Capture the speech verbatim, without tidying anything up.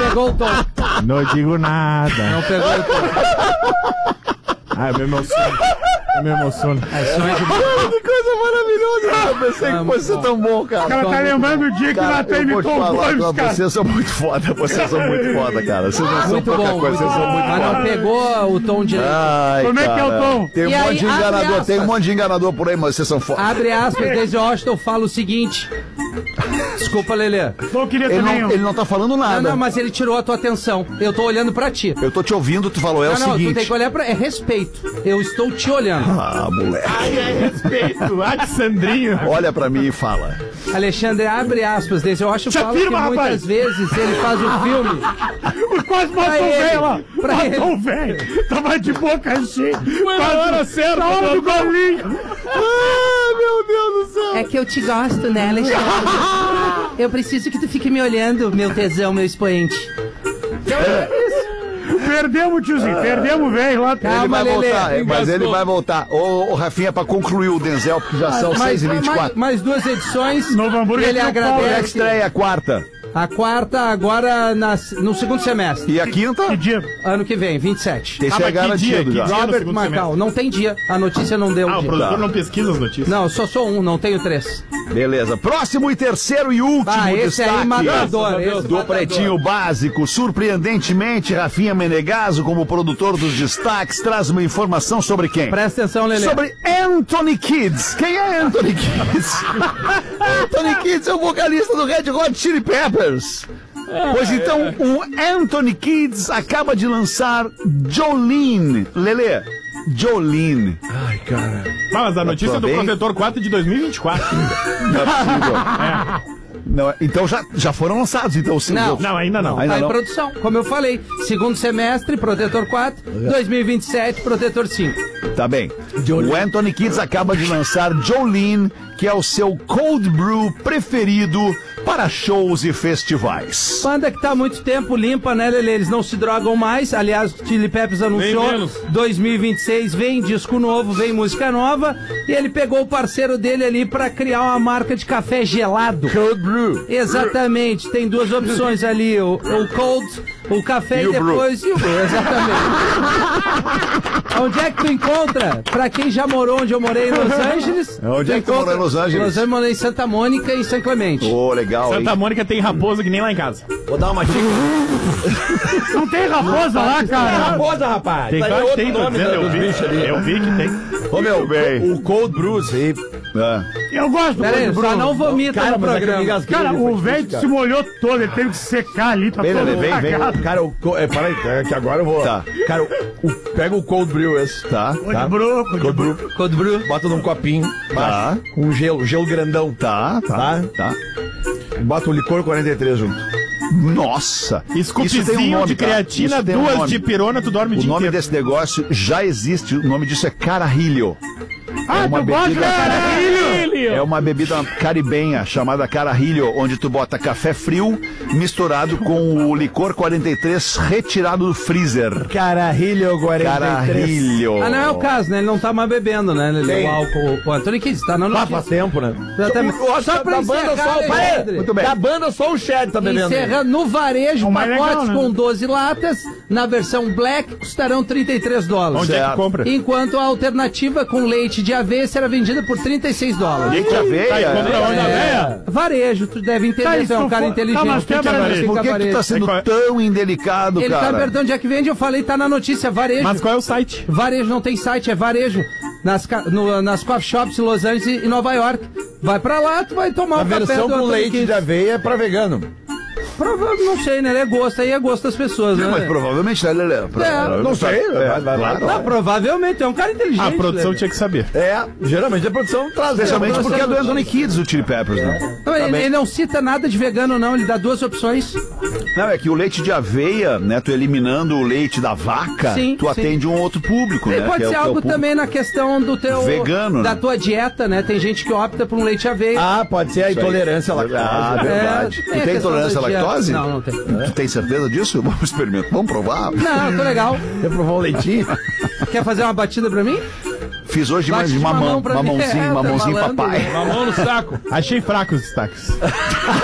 pegou o tom. Não digo nada. Não pegou o tom. Ai, me emociono. Eu me emociono. É sonho de... Que coisa maravilhosa. Eu pensei que fosse ser tão bom, cara. Cara, tá lembrando o dia que o Natan me compôs, cara. Vocês são muito foda, vocês são muito foda, cara. Vocês não são Muito pouca bom, coisa, vocês são muito mas não foda. pegou o tom direito. Ai, Como é que é o cara. tom? Tem um E monte aí, de abre enganador, aspas. tem um monte de enganador por aí, mas vocês são foda. Abre aspas, desde Washington fala o seguinte. Desculpa, Lelê. Não queria Ele também. não, ele não tá falando Não, nada. não, mas ele tirou a tua atenção. Eu tô olhando pra ti. Eu tô te ouvindo, tu falou, é não, o não, seguinte. tu tem que olhar pra... É respeito. Eu estou te olhando. Ah, moleque. Ai, é respeito. Ai, Sandrinho. Olha pra mim e fala. Alexandre, abre aspas, desde Washington Se fala afirma, que muitas rapaz. vezes ele faz o filme... Quase Pra matou o ele. velho lá. Pra Matou o velho. Tava de boca cheia. Foi na hora certa, Na hora do doutor. golinho. Ah, meu Deus do céu. É que eu te gosto, né, Alexandre? Eu preciso que tu fique me olhando, meu tesão, meu expoente. Perdemos, tiozinho. Perdemos o velho lá. Ele Calma, vai Lelê. voltar, é, mas ele vai voltar. Ô, ô, Rafinha, pra concluir o Denzel, porque já são seis e vinte e mais, quatro. mais duas edições. Novo Hamburgo Ele é São Paulo. Quando é que agradece. estreia a quarta? A quarta agora na- no segundo semestre. E a quinta? Que dia? Ano que vem, vinte e sete. Esse Ah, é mas que dia? garantido Que já. dia? no Robert segundo Macau, não tem dia. A notícia não deu Ah, o dia. produtor Tá. não pesquisa as notícias. Não, só sou um, não tenho três. Beleza. Próximo e terceiro e último Ah, esse destaque. aí matador. Esse do matador. Pretinho Básico. Surpreendentemente, Rafinha Menegaso, como produtor dos destaques, traz uma informação sobre quem? Presta atenção, Lelê. Sobre Anthony Kids. Quem é Anthony Kids? Anthony Kids é o vocalista do Red Hot Chili Peppers. Pois então, o Anthony Kids acaba de lançar Jolene. Lelê, Jolene. Ai, cara. Ah, mas a notícia é do bem? Protetor quatro de dois mil e vinte e quatro. Não é possível. Não, então já, já foram lançados, então, os Não. singles. Não, ainda não. Ainda Tá em não. produção, como eu falei. Segundo semestre, Protetor quatro. dois mil e vinte e sete, Protetor cinco. Tá bem. O Anthony Kids acaba de lançar Jolene, que é o seu cold brew preferido para shows e festivais. Banda que tá há muito tempo limpa, né, Lelê? Eles não se drogam mais. Aliás, o Chili Peppers anunciou menos. dois mil e vinte e seis vem disco novo, vem música nova. E ele pegou o parceiro dele ali pra criar uma marca de café gelado. Cold brew. Exatamente. Tem duas opções ali: o, o cold, o café E e, o brew. depois e o brew. Exatamente. Onde é que tu encontra? Pra quem já morou onde eu morei em Los Angeles. Onde é que tu morou em Los Angeles? Los Angeles, morei em Santa Mônica e em São Clemente. Ô, legal, hein? Santa Mônica tem raposa que nem lá em casa. Vou dar uma dica. Não tem raposa lá, cara. Raposa, rapaz. Tem, Tá aí claro que outro tem, tô nome dizendo, da- eu dos vi, bichos ali. eu vi que tem. Ô, meu, bem. o Cold Brew, aí. É. Eu gosto do Pera aí, cold só brew. não vomita Cara, no mas é que eu me programa. engasguei Cara, ali, o foi velho difícil, se molhou todo, ele teve que secar ali, tá Vem, todo Lelê, vem, vem. cagado. Cara, o. co- É, peraí, é que agora eu vou. Tá. Cara, o, o- pega o Cold Brew esse. Tá, Cold brew, cold Cold brew. Brew. Cold brew. Bota num copinho. Tá. Com um gelo, gelo grandão. tá, tá, tá. Bota o licor quarenta e três junto. Nossa! Isso tem um Scoopzinho nome, de cara. creatina, Isso tem um duas nome. de pirona, tu dorme o O dia nome inteiro. desse negócio já existe, o nome disso é Carajillo. Ah, É uma tu gosta, bebida- cara? É uma bebida caribenha chamada Carajillo, onde tu bota café frio misturado com o licor quarenta e três retirado do freezer. Carajilho quarenta e três. Carajillo. Ah, não é o caso, né? Ele não tá mais bebendo, né? Ele Tem. o álcool. O Anthony Kids tá na Ah, notícia. faz tempo, né? Exatamente. Eu acho Só que pra da banda encerrar, só. Alexandre. Muito bem. Da banda só o Shed tá bebendo. Encerrando no varejo, É o mais pacotes legal, né? com doze latas, na versão black, custarão trinta e três dólares. Onde é Certo. que compra? Enquanto a alternativa com leite de aveia será vendida por trinta e seis dólares. Leite de aveia. Tá, e compra onde, a véia? Varejo, tu deve entender, Tá, tu é isso um cara for- inteligente. tá, mas tem Tu a que varejo. Por que, que tu tá varejo. sendo É qual- tão indelicado, Ele tá cara? perguntando onde é que vende, eu falei, tá na notícia, varejo. Mas qual é o site? Varejo não tem site, é varejo. Nas, ca- no- nas coffee shops em Los Angeles e Nova York. Vai pra lá, tu vai tomar A o café versão do com Anthony leite Kids. de aveia é pra vegano. Provavelmente, não sei, né? É gosto, aí é gosto das pessoas, né? Mas provavelmente, né, Lelê? É, não sei, É, vai, vai, vai. claro. Ah, provavelmente, é um cara inteligente. A produção Lelê. tinha que saber. É, geralmente a produção traz. Especialmente né? porque é do Anthony Kids, o Chili Peppers, né? Não, ele, ele não cita nada de vegano, não. Ele dá duas opções. Não, é que o leite de aveia, né, tu eliminando o leite da vaca, Sim, tu sim. atende um outro público, E né? pode que é o- ser que é o algo público também na questão do teu... Vegano, Da né? tua dieta, né? Tem gente que opta por um leite aveia. Ah, pode ser a intolerância à Ah, lactose. verdade. É, tem tu a tem questão intolerância à da dieta. lactose? Não, não tem. Tu tem certeza disso? Vamos experimentar. Vamos provar? Não, tô legal. Quer provar um leitinho? Quer fazer uma batida pra mim? Fiz hoje Bate mais de de mamão, mamão pra mim. mamãozinho, É, tá mamãozinho falando, papai. né? Uma mão no saco. Achei fraco os destaques.